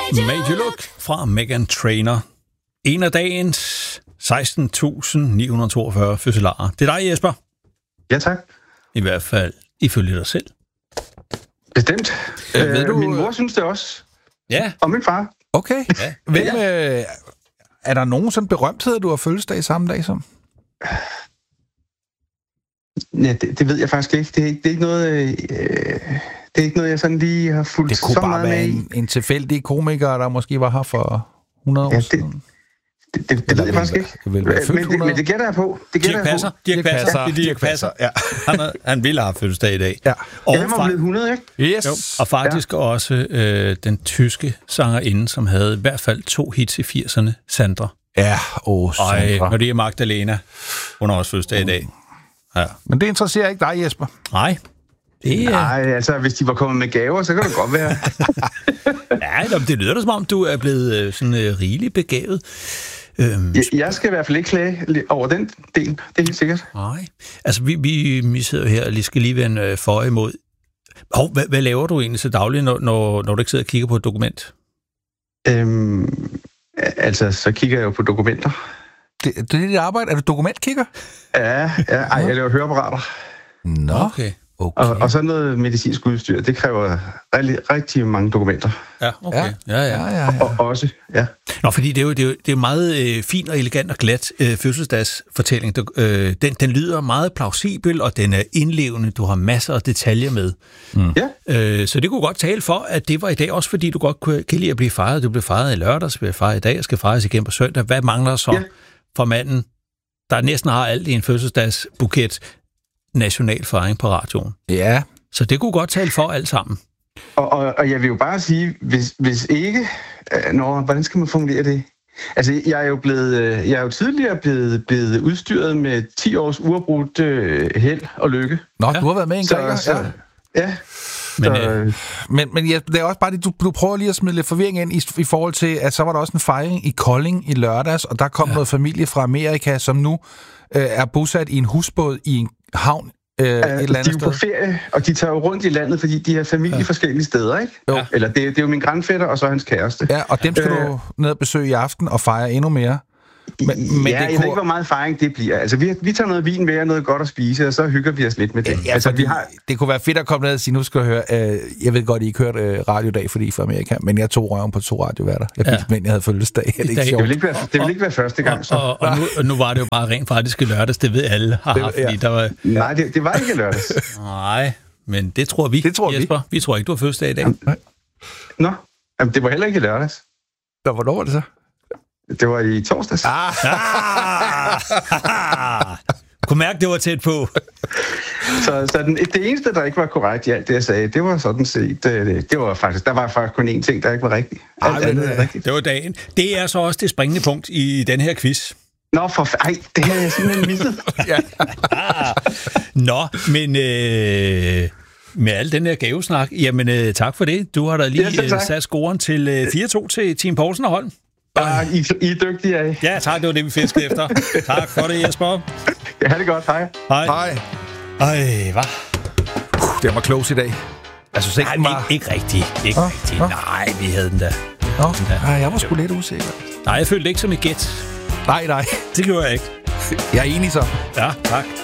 Made You Look fra Meghan Trainor. En af dagens 16.942 fødselarer. Det er dig, Jesper. Ja, tak. I hvert fald ifølge dig selv. Bestemt. Ved du... Min mor synes det også. Ja. Og min far. Okay. Ja. Hvem, er der nogen sådan berømtheder, du har fødselsdag samme dag som? Ja, det ved jeg faktisk ikke. Det er ikke noget... Det er ikke noget, jeg sådan lige har fulgt så meget med i. Det kunne bare være en tilfældig komiker, der måske var her for 100 år siden. Det ved jeg faktisk ikke. Men det gætter jeg på. Dirch Passer. Dirch Passer. Ja. Han ville have fødselsdag i dag. Ja. Og han var blevet 100, ikke? Yes. Jo. Og faktisk også den tyske sangerinde, som havde i hvert fald 2 hits i 80'erne, Sandra. Ja, Sandra. Maria Magdalena. Hun har også fødselsdag i dag. Ja. Men det interesserer ikke dig, Jesper? Nej. Nej, altså, hvis de var kommet med gaver, så kan det godt være. Ja, det lyder da som om, du er blevet sådan rigeligt begavet. Jeg skal i hvert fald ikke klage over den del. Det er helt sikkert. Nej. Altså, vi sidder her og skal lige vende for imod. Hvad laver du egentlig så dagligt, når du ikke sidder og kigger på et dokument? Altså, så kigger jeg jo på dokumenter. Det er dit arbejde? Er du dokumentkigger? Ja. Jeg laver høreapparater. Nå. Okay. Og så noget medicinsk udstyr. Det kræver rigtig mange dokumenter. Ja, okay. Ja. Og også, ja. Nå, fordi det er jo meget fin og elegant og glat fødselsdagsfortælling. Den lyder meget plausibel, og den er indlevende. Du har masser af detaljer med. Ja. Så det kunne godt tale for, at det var i dag, også fordi du godt kan lide at blive fejret. Du blev fejret i lørdags, bliver fejret i dag, og skal fejres igen på søndag. Hvad mangler så for manden, der næsten har alt i en fødselsdagsbuket? National fejring på radioen. Ja. Så det kunne godt tale for alt sammen. Og jeg vil jo bare sige, hvis ikke... hvordan skal man formulere det? Altså, jeg er jo tidligere blevet udstyret med 10 års uafbrudt held og lykke. Nå, du har været med en gang. Ja. Men det er også bare det, du prøver lige at smide lidt forvirring ind i forhold til, at så var der også en fejring i Kolding i lørdags, og der kom noget familie fra Amerika, som nu er bosat i en husbåd i en havn et eller andet sted. De er jo på ferie, og de tager jo rundt i landet, fordi de har familie forskellige steder, ikke? Jo. Eller det er jo min grandfætter, og så hans kæreste. Ja, og dem skal du ned og besøge i aften og fejre endnu mere. Men jeg ved ikke, hvor meget fejring det bliver. Altså, vi tager noget vin med og noget godt at spise, og så hygger vi os lidt med det. Ja, altså, det kunne være fedt at komme ned og sige, nu skal jeg høre, jeg ved godt, I ikke hørt radiodag, fordi I er fra Amerika, men jeg tog røven på 2 radioværter. Jeg fik men jeg havde fødselsdag. Det vil ikke være første gang, så. Og nu var det jo bare rent faktisk i lørdags, det ved alle. Nej, det var ikke lørdags. Nej, men det tror vi, Jesper. Vi tror ikke, du har fødselsdag i dag. Nå, jamen, det var heller ikke i lørdags. Hvornår var det så? Det var i torsdags. Kunne mærke, det var tæt på. Så det eneste, der ikke var korrekt i alt det, jeg sagde, det var sådan set... Det var faktisk, der var faktisk kun én ting, der ikke var rigtigt. Det var dagen. Det er så også det springende punkt i den her quiz. Nå, det har jeg simpelthen misset. Nå, men... med al den her gavesnak, jamen tak for det. Du har da lige sat scoren til 4-2 til Team Poulsen og Holm. I er dygtige af. Ja, tak. Det var det, vi fiskede efter. Tak for det, Jesper. Ja, det godt. Hej. Ej, hvad? Det var close i dag. Altså, ikke rigtigt. Nej, vi havde den der. Jeg var sgu lidt usikker. Nej, jeg følte ikke som et gæt. Nej. Det gjorde jeg ikke. Jeg er enig så. Ja, tak.